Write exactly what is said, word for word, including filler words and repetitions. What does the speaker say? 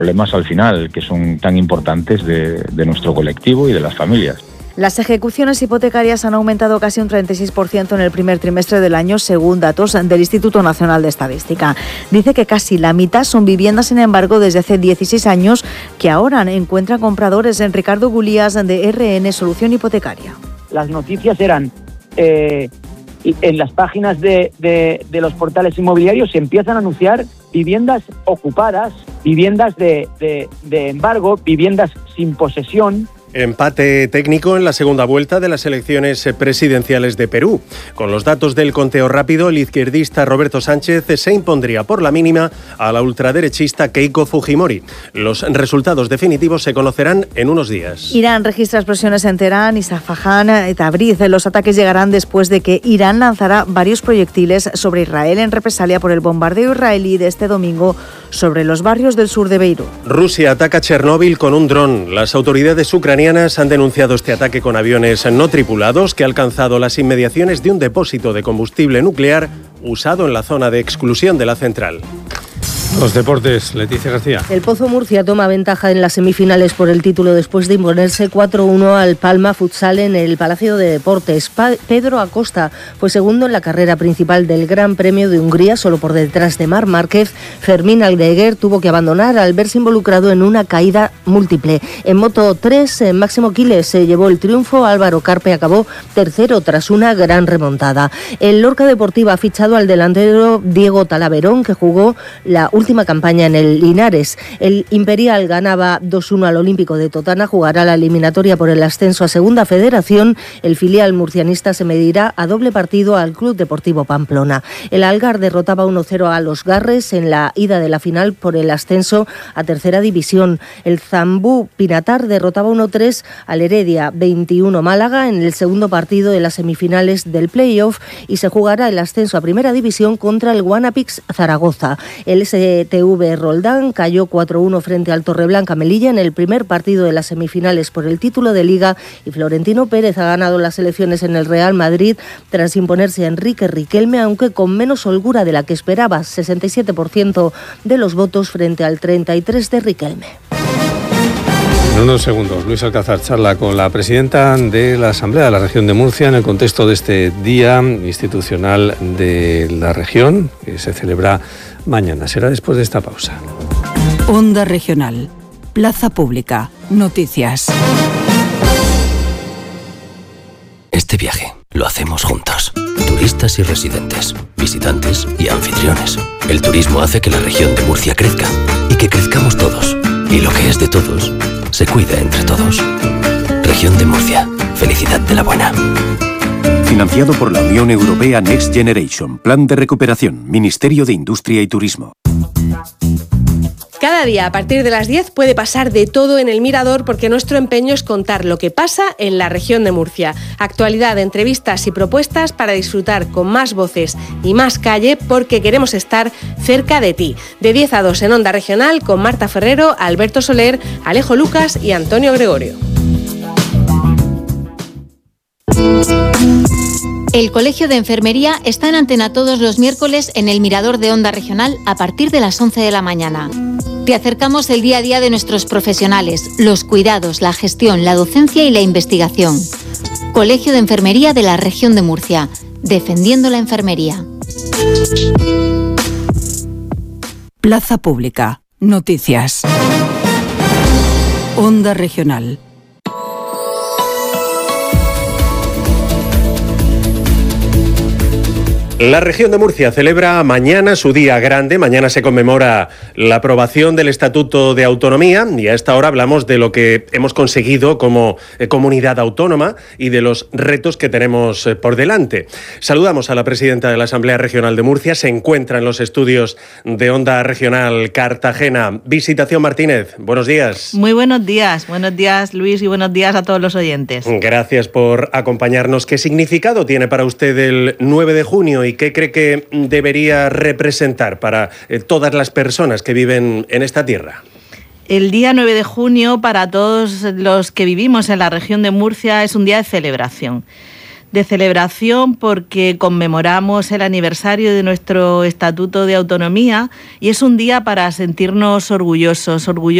Problemas al final que son tan importantes de, de nuestro colectivo y de las familias. Las ejecuciones hipotecarias han aumentado casi un treinta y seis por ciento en el primer trimestre del año, según datos del Instituto Nacional de Estadística. Dice que casi la mitad son viviendas, sin embargo, desde hace dieciséis años, que ahora encuentran compradores. En Ricardo Gulías, de R N Solución Hipotecaria. Las noticias eran... Eh... en las páginas de, de, de los portales inmobiliarios se empiezan a anunciar viviendas ocupadas, viviendas de, de, de embargo, viviendas sin posesión. Empate técnico en la segunda vuelta de las elecciones presidenciales de Perú. Con los datos del conteo rápido, el izquierdista Roberto Sánchez se impondría por la mínima a la ultraderechista Keiko Fujimori. Los resultados definitivos se conocerán en unos días. Irán registra explosiones en Teherán, Isfahan y Tabriz. Los ataques llegarán después de que Irán lanzará varios proyectiles sobre Israel en represalia por el bombardeo israelí de este domingo sobre los barrios del sur de Beirut. Rusia ataca Chernóbil con un dron. Las autoridades ucranianas han denunciado este ataque con aviones no tripulados que ha alcanzado las inmediaciones de un depósito de combustible nuclear usado en la zona de exclusión de la central. Los deportes, Leticia García. El Pozo Murcia toma ventaja en las semifinales por el título después de imponerse cuatro uno al Palma Futsal en el Palacio de Deportes. Pa- Pedro Acosta fue segundo en la carrera principal del Gran Premio de Hungría, solo por detrás de Marc Márquez. Fermín Aldeguer tuvo que abandonar al verse involucrado en una caída múltiple. En Moto tres, Máximo Quiles se llevó el triunfo. Álvaro Carpe acabó tercero tras una gran remontada. El Lorca Deportiva ha fichado al delantero Diego Talaverón, que jugó la última campaña en el Linares. El Imperial ganaba dos uno al Olímpico de Totana, jugará la eliminatoria por el ascenso a Segunda Federación. El filial murcianista se medirá a doble partido al Club Deportivo Pamplona. El Algar derrotaba uno cero a los Garres en la ida de la final por el ascenso a Tercera División. El Zambú Pinatar derrotaba uno tres al Heredia veintiuno Málaga en el segundo partido de las semifinales del playoff, y se jugará el ascenso a Primera División contra el Guanapix Zaragoza. El S T V Roldán cayó cuatro uno frente al Torreblanca Melilla en el primer partido de las semifinales por el título de Liga, y Florentino Pérez ha ganado las elecciones en el Real Madrid tras imponerse a Enrique Riquelme, aunque con menos holgura de la que esperaba, sesenta y siete por ciento de los votos frente al treinta y tres por ciento de Riquelme. En unos segundos, Luis Alcázar charla con la presidenta de la Asamblea de la Región de Murcia en el contexto de este Día Institucional de la Región, que se celebra mañana. Será después de esta pausa. Onda Regional, Plaza Pública, Noticias. Este viaje lo hacemos juntos. Turistas y residentes, visitantes y anfitriones. El turismo hace que la región de Murcia crezca y que crezcamos todos. Y lo que es de todos, se cuida entre todos. Región de Murcia. Felicidad de la buena. Financiado por la Unión Europea Next Generation. Plan de recuperación. Ministerio de Industria y Turismo. Cada día a partir de las diez puede pasar de todo en El Mirador, porque nuestro empeño es contar lo que pasa en la región de Murcia. Actualidad, entrevistas y propuestas para disfrutar con más voces y más calle, porque queremos estar cerca de ti. De diez a dos en Onda Regional con Marta Ferrero, Alberto Soler, Alejo Lucas y Antonio Gregorio. El Colegio de Enfermería está en antena todos los miércoles en El Mirador de Onda Regional a partir de las once de la mañana. Te acercamos el día a día de nuestros profesionales, los cuidados, la gestión, la docencia y la investigación. Colegio de Enfermería de la Región de Murcia, defendiendo la enfermería. Plaza Pública, Noticias. Onda Regional. La región de Murcia celebra mañana su día grande. Mañana se conmemora la aprobación del Estatuto de Autonomía, y a esta hora hablamos de lo que hemos conseguido como comunidad autónoma y de los retos que tenemos por delante. Saludamos a la presidenta de la Asamblea Regional de Murcia. Se encuentra en los estudios de Onda Regional Cartagena. Visitación Martínez, buenos días. Muy buenos días. Buenos días, Luis, y buenos días a todos los oyentes. Gracias por acompañarnos. ¿Qué significado tiene para usted el nueve de junio y qué cree que debería representar para eh, todas las personas que viven en esta tierra? El día nueve de junio, para todos los que vivimos en la región de Murcia, es un día de celebración. de celebración porque conmemoramos el aniversario de nuestro Estatuto de Autonomía y es un día para sentirnos orgullosos, orgullosos